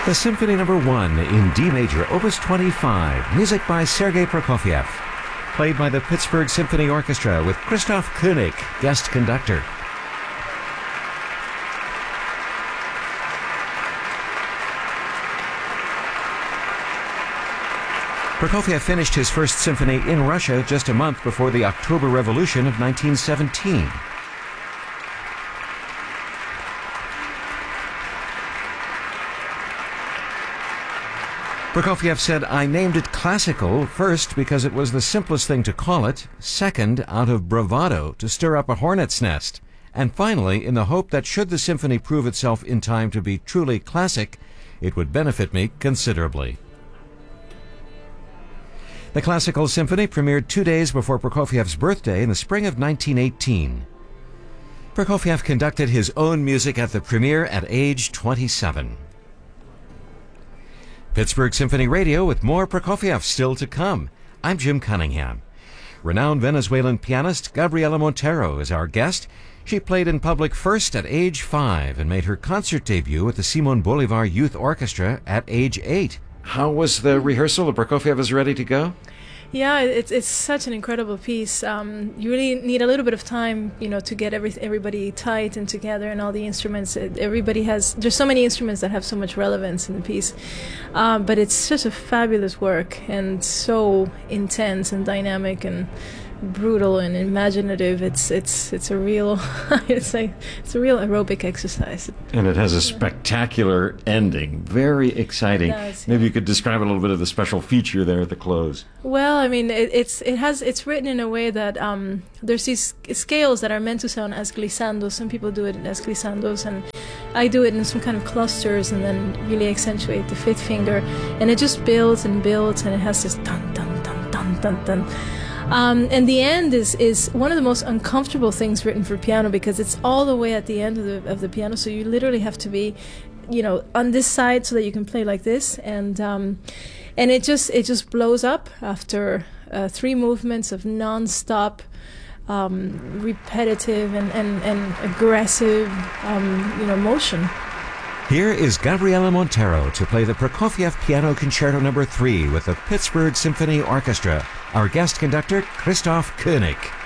The Symphony No. 1 in D major, Opus 25, music by Sergei Prokofiev, played by the Pittsburgh Symphony Orchestra with Christoph Koenig, guest conductor. Prokofiev finished his first symphony in Russia just a month before the October Revolution of 1917. Prokofiev said, "I named it classical, first because it was the simplest thing to call it, second out of bravado to stir up a hornet's nest, and finally in the hope that should the symphony prove itself in time to be truly classic, it would benefit me considerably." The Classical Symphony premiered 2 days before Prokofiev's birthday in the spring of 1918. Prokofiev conducted his own music at the premiere at age 27. Pittsburgh Symphony Radio with more Prokofiev still to come. I'm Jim Cunningham. Renowned Venezuelan pianist Gabriela Montero is our guest. She played in public first at age 5 and made her concert debut at the Simon Bolivar Youth Orchestra at age 8. How was the rehearsal? The Prokofiev is ready to go? Yeah, it's such an incredible piece. You really need a little bit of time, to get everybody tight and together, and all the instruments. There's so many instruments that have so much relevance in the piece, but it's just a fabulous work and so intense and dynamic and brutal and imaginative. It's a real it's a real aerobic exercise. And it has a spectacular ending, very exciting. It does, yeah. Maybe you could describe a little bit of the special feature there at the close. Well, I mean, it's written in a way that there's these scales that are meant to sound as glissandos. Some people do it as glissandos, and I do it in some kind of clusters, and then really accentuate the fifth finger, and it just builds and builds, and it has this dun dun dun dun dun dun. And the end is one of the most uncomfortable things written for piano, because it's all the way at the end of the piano, so you literally have to be, on this side so that you can play like this, and it just blows up after 3 movements of non-stop, repetitive and aggressive, motion. Here is Gabriela Montero to play the Prokofiev Piano Concerto No. 3 with the Pittsburgh Symphony Orchestra. Our guest conductor, Christoph Koenig.